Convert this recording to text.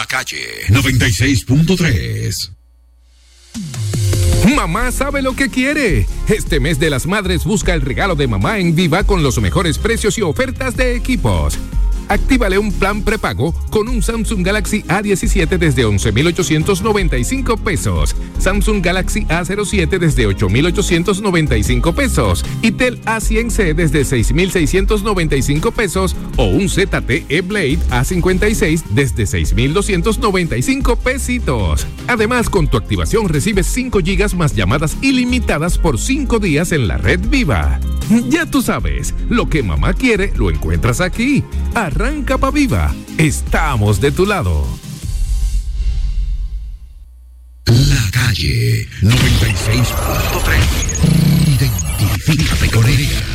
Calle 96.3. Mamá sabe lo que quiere. Este mes de las madres busca el regalo de mamá en Viva con los mejores precios y ofertas de equipos. Actívale un plan prepago con un Samsung Galaxy A17 desde 11,895 pesos. Samsung Galaxy A07 desde 8,895 pesos. Y Tel A100C desde 6,695 pesos. O un ZTE Blade A56 desde 6,295 pesitos. Además, con tu activación recibes 5 gigas más llamadas ilimitadas por 5 días en la red Viva. Ya tú sabes, lo que mamá quiere lo encuentras aquí. Arranca pa' Viva. Estamos de tu lado. La Calle 96.3. Identifícate con ella.